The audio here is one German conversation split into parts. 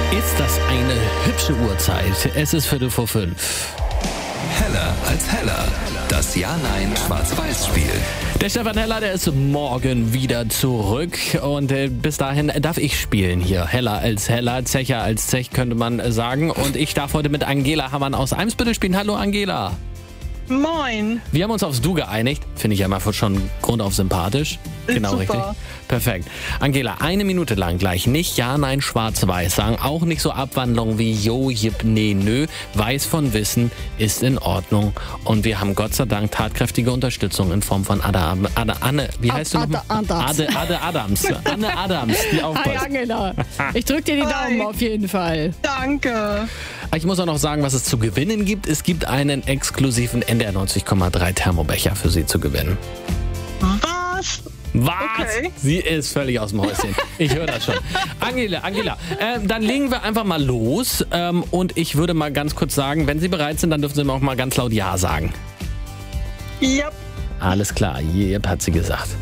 Ist das eine hübsche Uhrzeit? Es ist 4:45. Heller als Heller. Das Ja-Nein-Schwarz-Weiß-Spiel. Der Stefan Heller, der ist morgen wieder zurück und bis dahin darf ich spielen hier. Heller als Heller, Zecher als Zech könnte man sagen. Und ich darf heute mit Angela Hammann aus Eimsbüttel spielen. Hallo Angela. Moin. Wir haben uns aufs Du geeinigt. Finde ich ja mal schon grundauf sympathisch. Genau, super. richtig. Perfekt. Angela, 1 Minute lang gleich nicht Ja, Nein, Schwarz-Weiß sagen. Auch nicht so Abwandlungen wie Jo, Jip, Nee, Nö. Weiß von Wissen ist in Ordnung. Und wir haben Gott sei Dank tatkräftige Unterstützung in Form von Anne, wie heißt du nochmal? Ade Adams. Anne Adams, die Hi aufpasst. Angela, ich drück dir die Daumen auf jeden Fall. Danke. Ich muss auch noch sagen, was es zu gewinnen gibt. Es gibt einen exklusiven NDR 90,3 Thermobecher für Sie zu gewinnen. Was? Was? Okay. Sie ist völlig aus dem Häuschen. Ich höre das schon. Angela, dann legen wir einfach mal los. Und ich würde mal ganz kurz sagen, wenn Sie bereit sind, dann dürfen Sie auch mal ganz laut Ja sagen. Ja. Alles klar, Jep hat sie gesagt.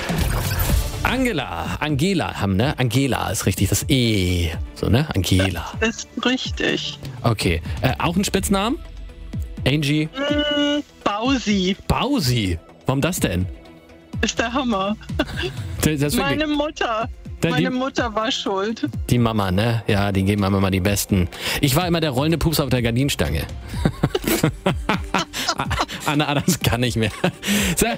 Angela haben, ne? Angela ist richtig, das E. So, ne? Angela. Ist richtig. Okay. Auch ein Spitznamen? Angie? Bausi. Bausi? Warum das denn? Ist der Hammer. Das ist wirklich- Meine Mutter. Dann Meine Mutter war schuld. Die Mama, ne? Ja, die geben einem immer die Besten. Ich war immer der rollende Pups auf der Gardinenstange. Anna Adams kann nicht mehr. Sehr